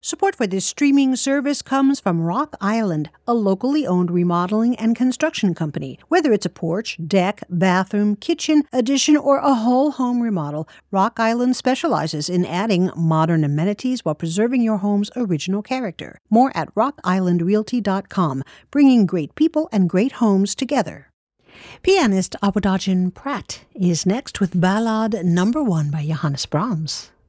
Support for this streaming service comes from Rock Island, a locally owned remodeling and construction company. Whether it's a porch, deck, bathroom, kitchen, addition, or a whole home remodel, Rock Island specializes in adding modern amenities while preserving your home's original character. More at rockislandrealty.com, bringing great people and great homes together. Pianist Abudajan Pratt is next with Ballade No. 1 by Johannes Brahms.